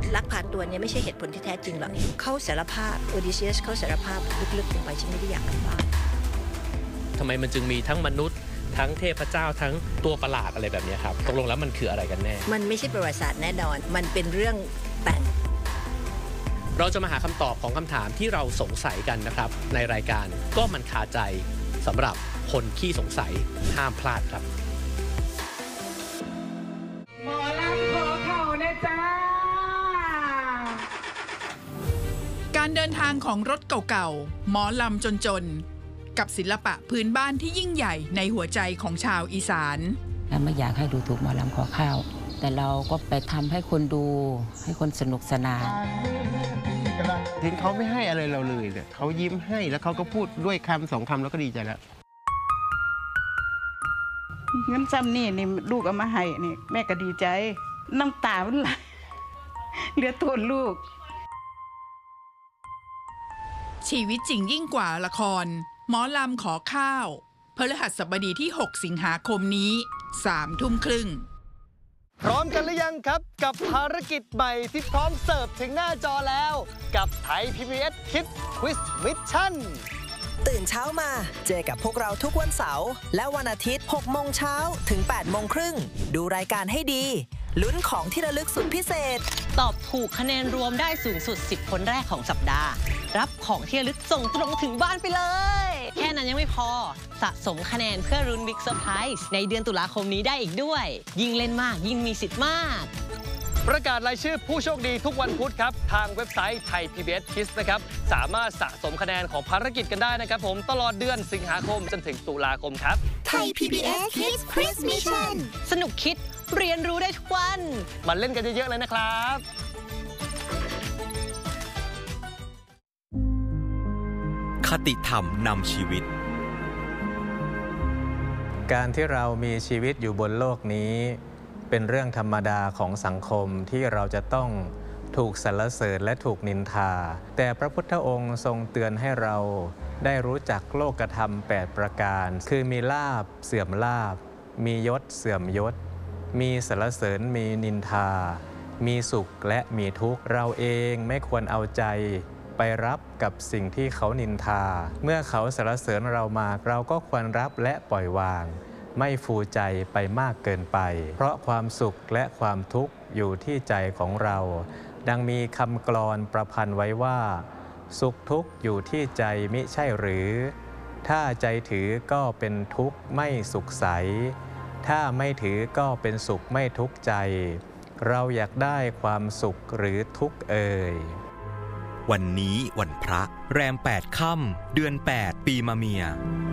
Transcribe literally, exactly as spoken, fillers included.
ลักพาตัวเนี่ยไม่ใช่เหตุผลที่แท้จริงหรอกเขาสารภาพโอดิซีอัสเขาสารภาพลึกๆลงไปฉันไม่ได้อยากกลับบ้านทำไมมันจึงมีทั้งมนุษย์ทั้งเทพเจ้าทั้งตัวประหลาดอะไรแบบนี้ครับตกลงแล้วมันคืออะไรกันแน่มันไม่ใช่ประวัติศาสตร์แน่นอนมันเป็นเรื่องแต่งเราจะมาหาคำตอบของคำถามที่เราสงสัยกันนะครับในรายการก็มันคาใจสำหรับคนขี้สงสัยห้ามพลาดครับหมอลำขอเข่านะจ๊ะการเดินทางของรถเก่าๆหมอลำจนๆกับศิลปะพื้นบ้านที่ยิ่งใหญ่ในหัวใจของชาวอีสานไม่อยากให้ดูถูกหมอลำขอข้าวแต่เราก็ไปทำให้คนดูให้คนสนุกสนานถึงเขาไม่ให้อะไรเราเลยเนี่ยเขายิ้มให้แล้วเขาก็พูดด้วยคำสองคำแล้วก็ดีใจแล้วเงินซ้ำนี่นี่ลูกเอามาให้นี่แม่ก็ดีใจน้ำตามันไหลเหลือตัวลูกชีวิตจริงยิ่งกว่าละครหมอลำขอข้าวพฤหัสบดีที่หกสิงหาคมนี้สามทุ่มครึ่งพร้อมกันหรือยังครับกับภารกิจใหม่ที่พร้อมเสิร์ฟถึงหน้าจอแล้วกับไทย พี บี เอส Kids Quiz Mission ตื่นเช้ามาเจอกับพวกเราทุกวันเสาร์และวันอาทิตย์หกโมงเช้าถึงแปดโมงครึ่งดูรายการให้ดีลุ้นของที่ระลึกสุดพิเศษตอบถูกคะแนนรวมได้สูงสุดสิบคนแรกของสัปดาห์รับของที่ระลึกส่งตรงถึงบ้านไปเลยแค่นั้นยังไม่พอสะสมคะแนนเพื่อรุ้นบิ๊กเซอร์ไพรส์ในเดือนตุลาคมนี้ได้อีกด้วยยิ่งเล่นมากยิ่งมีสิทธิ์มากประกาศรายชื่อผู้โชคดีทุกวันพุธครับทางเว็บไซต์ไทย พี บี เอส Kids นะครับสามารถสะสมคะแนนของภารกิจกันได้นะครับผมตลอดเดือนสิงหาคมจนถึงตุลาคมครับไทย พี บี เอส Kids Quiz Mission สนุกคิดเรียนรู้ได้ทุกวันมาเล่นกันเยอะๆเลยนะครับคติธรรมนำชีวิตการที่เรามีชีวิตอยู่บนโลกนี้เป็นเรื่องธรรมดาของสังคมที่เราจะต้องถูกสรรเสริญและถูกนินทาแต่พระพุทธองค์ทรงเตือนให้เราได้รู้จักโลกธรรมแปดประการคือมีลาภเสื่อมลาภมียศเสื่อมยศมีสรรเสริญมีนินทามีสุขและมีทุกข์เราเองไม่ควรเอาใจไปรับกับสิ่งที่เขานินทาเมื่อเขาสรรเสริญเรามาเราก็ควรรับและปล่อยวางไม่ฟูใจไปมากเกินไปเพราะความสุขและความทุกข์อยู่ที่ใจของเราดังมีคำกลอนประพันธ์ไว้ว่าสุขทุกข์อยู่ที่ใจมิใช่หรือถ้าใจถือก็เป็นทุกข์ไม่สุขใสถ้าไม่ถือก็เป็นสุขไม่ทุกข์ใจเราอยากได้ความสุขหรือทุกข์เอ่ยวันนี้วันพระแรมแปดค่ำเดือนแปดปีมะเมีย